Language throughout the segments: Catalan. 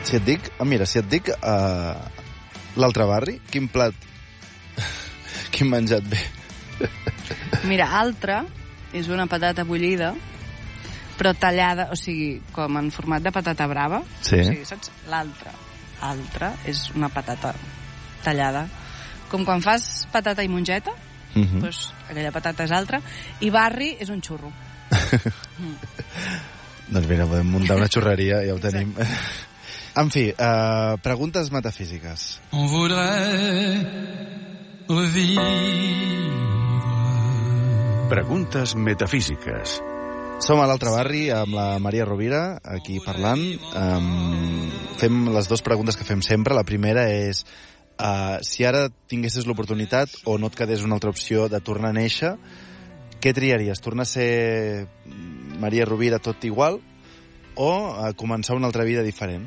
Si et dic... Mira, si et dic l'altre barri, quin plat... quin menjat ve? Mira, altre és una patata bullida, però tallada, o sigui, com en format de patata brava. Sí. O sigui, saps? L'altre és una patata tallada. Com quan fas patata i mongeta, doncs aquella patata és altra, i barri és un xurro. Doncs mira, podem muntar una xurreria, ja ho tenim. En fi, preguntes metafísiques. On voudrait revivre. Preguntes metafísiques. Som a l'altre barri amb la Maria Rovira, aquí parlant. Fem les dues preguntes que fem sempre. La primera és si ara tinguessis l'oportunitat o no et quedés una altra opció de tornar a néixer, què triaries? Tornar a ser Maria Rovira tot igual o començar una altra vida diferent?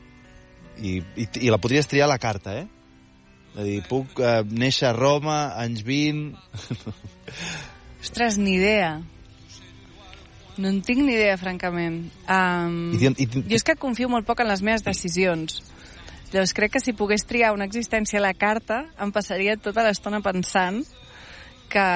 I la podries triar a la carta, eh? És a dir, puc néixer a Roma, anys 20... Ostres, ni idea. No en tinc ni idea, francament. Jo és que confio molt poc en les meves decisions. Llavors crec que si pogués triar una existència a la carta em passaria tota l'estona pensant que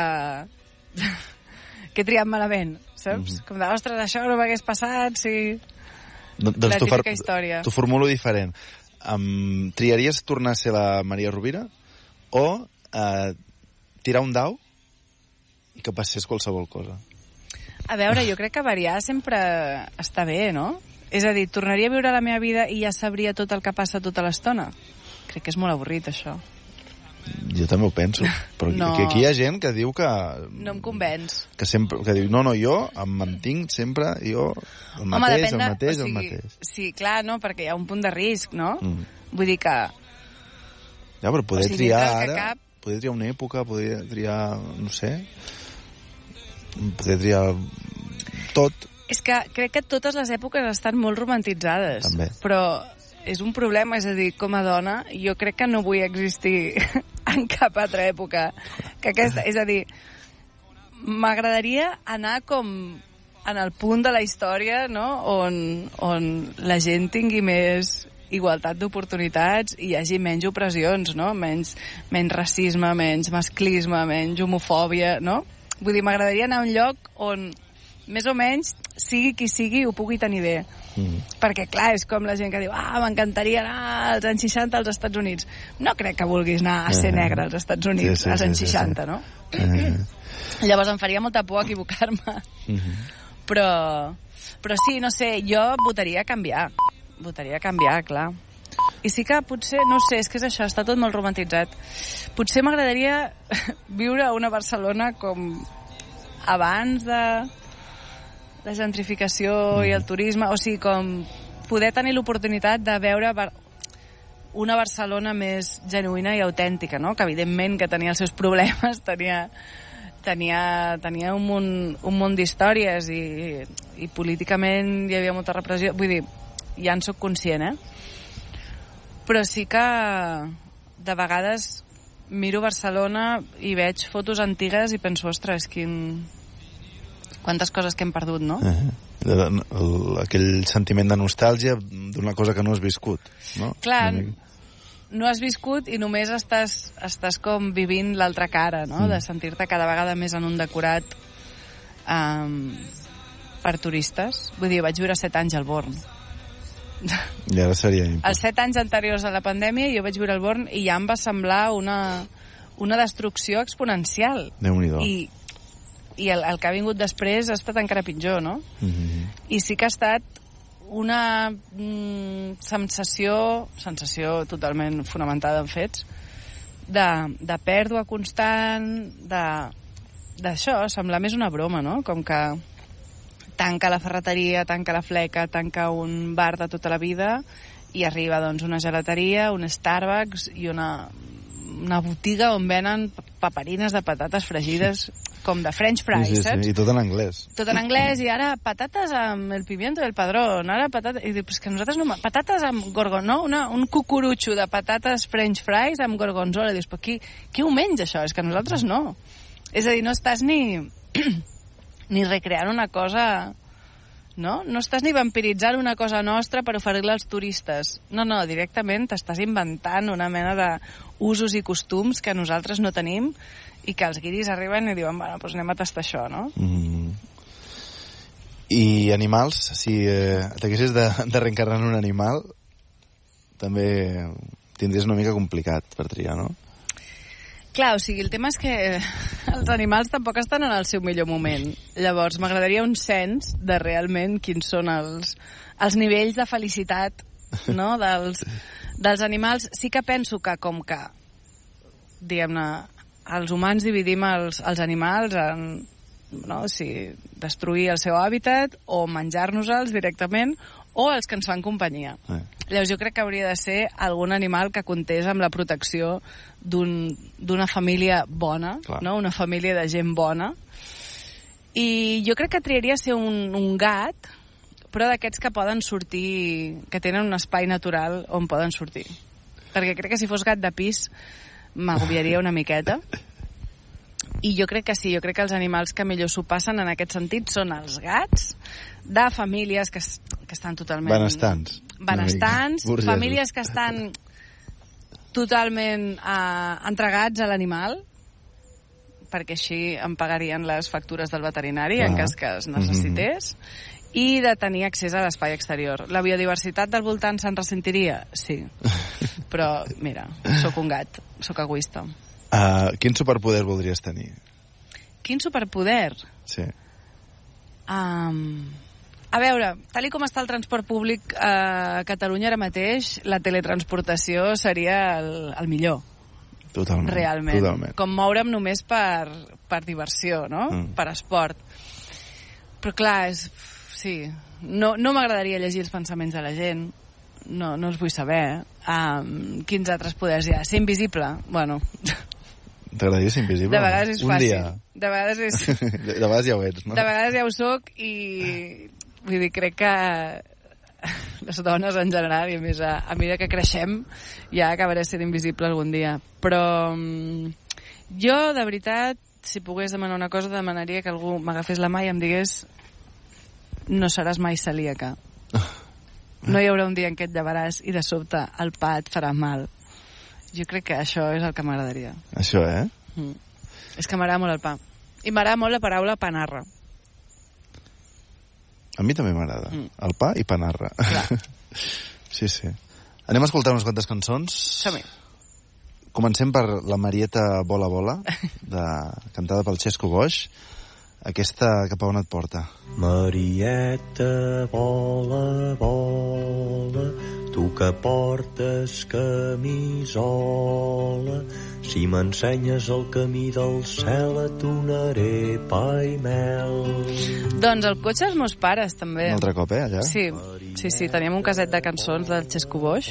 he triat malament, saps? Com de, ostres, això no m'hagués passat, sí. Doncs la típica història. T'ho formulo diferent. Triaries tornar a ser la Maria Rovira o tirar un dau i que passés qualsevol cosa? A veure, jo crec que variar sempre està bé, no? És a dir, tornaria a viure la meva vida i ja sabria tot el que passa tota l'estona? Crec que és molt avorrit, això. Jo també ho penso, però no. Aquí hi ha gent que diu que... No em convenç. Que diu, no, jo em mantinc sempre, jo el mateix. Sí, clar, no, perquè hi ha un punt de risc, no? Vull dir que... Ja, però poder triar ara, poder triar una època, poder triar, no sé, poder triar tot. És que crec que totes les èpoques estan molt romantitzades. També. Però és un problema, és a dir, com a dona, jo crec que no vull existir en cap altra època que aquesta. És a dir, m'agradaria anar com en el punt de la història, no?, on la gent tingui més igualtat d'oportunitats i hi hagi menys opressions, no?, menys racisme, menys masclisme, menys homofòbia, no? Vull dir, m'agradaria anar a un lloc on més o menys, sigui qui sigui, ho pugui tenir bé. Perquè, clar, és com la gent que diu m'encantaria anar als anys 60 als Estats Units. No crec que vulguis anar a ser negre als Estats Units als anys 60, no? Llavors em faria molta por equivocar-me. Però sí, no sé, jo votaria canviar. Votaria canviar, clar. I sí que potser, no sé, és que és això, està tot molt romantitzat. Potser m'agradaria viure a una Barcelona com abans de la gentrificació i el turisme, o sigui, com poder tenir l'oportunitat de veure una Barcelona més genuïna i autèntica, no? Que evidentment que tenia els seus problemes, tenia un munt d'històries i políticament hi havia molta repressió, vull dir, ja en soc conscient, però sí que de vegades miro Barcelona i veig fotos antigues i penso, ostres, quantes coses que hem perdut, no? Aquell sentiment de nostàlgia d'una cosa que no has viscut, no? Clar, no has viscut i només estàs com vivint l'altra cara, no? De sentir-te cada vegada més en un decorat per turistes. Vull dir, vaig viure 7 anys al Born. I ara seria impossible. Els 7 anys anteriors a la pandèmia jo vaig viure al Born i ja em va semblar una destrucció exponencial. Déu-n'hi-do. I el que ha vingut després ha estat encara pitjor, no? I sí que ha estat una sensació totalment fonamentada en fets, de pèrdua constant, d'això, semblar més una broma, no? Com que tanca la ferreteria, tanca la fleca, tanca un bar de tota la vida i arriba, doncs, una gelateria, un Starbucks i una botiga on venen paperines de patates fregides com de French fries, saps? Sí, i tot en anglès. Tot en anglès, i ara patates amb el pimiento del padrón, ara patates... I dic, pues que nosaltres no... Patates amb gorgonzola, un cucurutxo de patates French fries amb gorgonzola. Dius, però qui ho menja, això? És que nosaltres no. És a dir, no estàs ni recreant una cosa no? No estàs ni vampiritzant una cosa nostra per oferir-la als turistes. No, directament t'estàs inventant una mena d'usos i costums que nosaltres no tenim i que els guiris arriben i diuen, bueno, doncs anem a tastar això, no? I animals, si t'haguessis de reencarnar en un animal, també tindries una mica complicat per triar, no? Clar, o sigui, el tema és que els animals tampoc estan en el seu millor moment. Llavors, m'agradaria un cens de realment quins són els nivells de felicitat, no?, dels animals. Sí que penso que, com que, diguem-ne, els humans dividim els animals en, no, si destruir el seu hàbitat o menjar-nos-els directament o els que ens fan companyia. Llavors jo crec que hauria de ser algun animal que comptés amb la protecció d'una família bona, no? Una família de gent bona. I jo crec que triaria ser un gat, però d'aquests que poden sortir, que tenen un espai natural on poden sortir. Perquè crec que si fos gat de pis m'agobiaria una miqueta. I jo crec que sí, jo crec que els animals que millor s'ho passen en aquest sentit són els gats de famílies que estan totalment... Benestants, famílies que estan totalment entregats a l'animal, perquè així em pagarien les factures del veterinari en cas que es necessités, i de tenir accés a l'espai exterior. La biodiversitat del voltant se'n ressentiria? Sí. Però, mira, sóc un gat, sóc egoista. Quin superpoder voldries tenir? Quin superpoder? Sí. A veure, tal com està el transport públic a Catalunya ara mateix, la teletransportació seria el millor. Totalment. Realment. Totalment. Com moure'm només per diversió, no? Per esport. Però clar, sí, no m'agradaria llegir els pensaments de la gent. No els vull saber. Quins altres poders hi ha? Ser invisible? Bueno... T'agradaria ser invisible? De vegades és fàcil. Dia. De vegades de vegades ja ho ets, no? De vegades ja ho soc i... Vull dir, crec que les dones en general, i a més a mesura que creixem, ja acabaré sent invisible algun dia. Però jo, de veritat, si pogués demanar una cosa, demanaria que algú m'agafés la mà i em digués no seràs mai celíaca. No hi haurà un dia en què et llevaràs i de sobte el pa et farà mal. Jo crec que això és el que m'agradaria. Això, És que m'agrada molt el pa. I m'agrada molt la paraula panarra. A mi també m'agrada. El pa i panarra. Clar. Sí. Anem a escoltar unes quantes cançons. Som-hi. Comencem per la Marieta Bola Bola, cantada pel Xesco Boix. Aquesta cap a on et porta? Marieta Bola Bola, tu que portes camisola, si m'ensenyes el camí del cel et donaré pa i mel. Doncs el cotxe dels meus pares, també. Un altre cop, allà? Sí, teníem un caset de cançons del Xesco Boix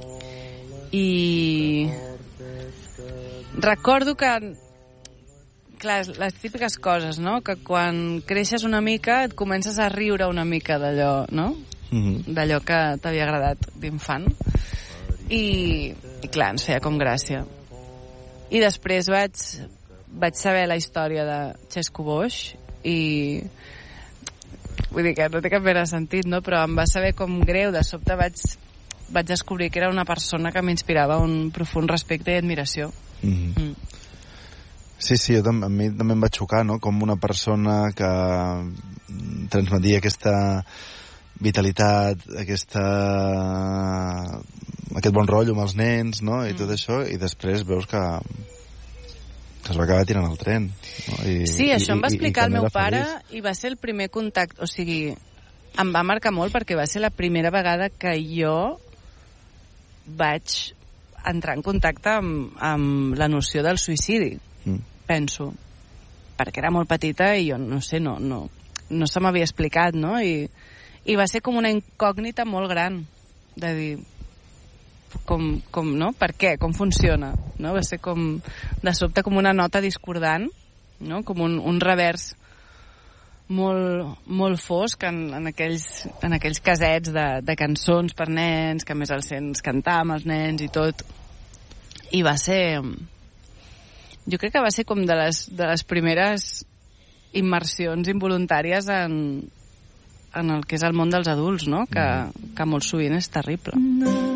i recordo que clar, les típiques coses, no? Que quan creixes una mica et comences a riure una mica d'allò, no? D'allò que t'havia agradat d'infant. I clar, ens feia com gràcia. I després vaig saber la història de Xesco Boix i vull dir que no té cap mena de sentit, no? Però em va saber com greu. De sobte vaig descobrir que era una persona que m'inspirava un profund respecte i admiració. Sí, a mi també em va xocar, no? Com una persona que transmetia aquesta vitalitat, aquest bon rotllo amb els nens, no? I tot això, i després veus que es va acabar tirant el tren. No? Sí, això em va explicar el meu pare i va ser el primer contacte, o sigui, em va marcar molt perquè va ser la primera vegada que jo vaig entrar en contacte amb la noció del suïcidi. Penso, perquè era molt petita i jo no sé, no se m'havia explicat, no? I va ser com una incògnita molt gran de dir com no? Per què? Com funciona? No? Va ser com de sobte com una nota discordant, no? Com un revers molt fosc en aquells casets de cançons per nens, que a més els sents cantar amb els nens i tot. I va ser... Jo crec que va ser com de les primeres immersions involuntàries en en el que és el món dels adults, no? Que molt sovint és terrible.